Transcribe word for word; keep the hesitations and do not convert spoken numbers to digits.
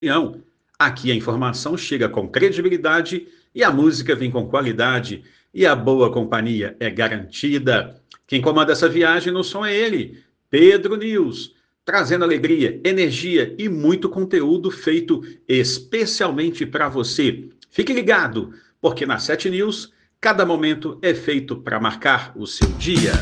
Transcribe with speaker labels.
Speaker 1: opinião. Aqui a informação chega com credibilidade e a música vem com qualidade e a boa companhia é garantida. Quem comanda essa viagem no som é ele, Pedro News, trazendo alegria, energia e muito conteúdo feito especialmente para você. Fique ligado, porque na Sete News, cada momento é feito para marcar o seu dia.